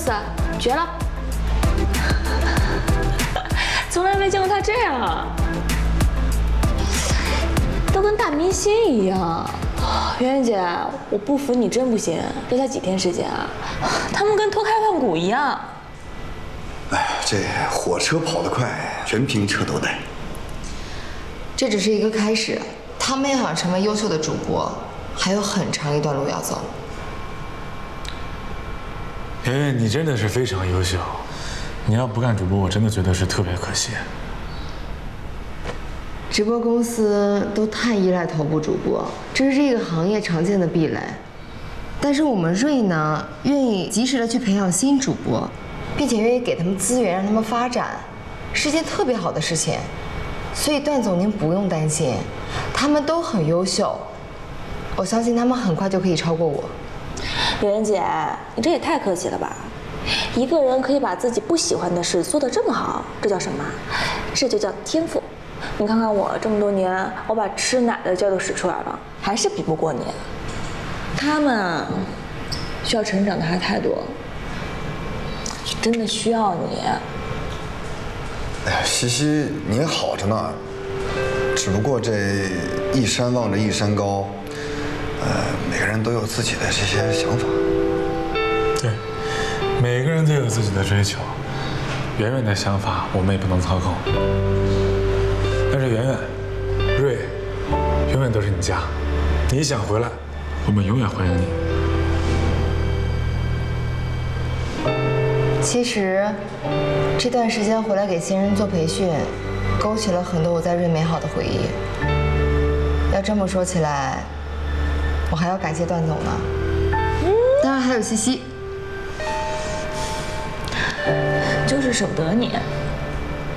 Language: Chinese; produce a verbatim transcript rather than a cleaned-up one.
思，绝了！从来没见过他这样，都跟大明星一样。圆圆姐，我不服你真不行，这才几天时间啊，他们跟脱胎换骨一样。 哎呀，这火车跑得快，全凭车头带。 这只是一个开始，他们要想成为优秀的主播，还有很长一段路要走。 圆圆，你真的是非常优秀，你要不干主播，我真的觉得是特别可惜。 直播公司都太依赖头部主播，这是这个行业常见的壁垒。但是我们瑞呢，愿意及时的去培养新主播，并且愿意给他们资源让他们发展，是一件特别好的事情。所以段总您不用担心，他们都很优秀，我相信他们很快就可以超过我。 圆圆姐，你这也太客气了吧！一个人可以把自己不喜欢的事做得这么好，这叫什么？这就叫天赋。你看看我这么多年，我把吃奶的劲都使出来了，还是比不过你。他们啊，需要成长的还太多，真的需要你。 哎呀，西西，您好着呢，只不过这一山望着一山高，呃，每个人都有自己的这些想法。 对，每个人都有自己的追求，圆圆的想法我们也不能操控。但是圆圆、瑞，永远都是你家，你想回来，我们永远欢迎你。 其实这段时间回来给新人做培训，勾起了很多我在瑞美好的回忆。要这么说起来，我还要感谢段总呢，当然还有西西。 就是舍不得你。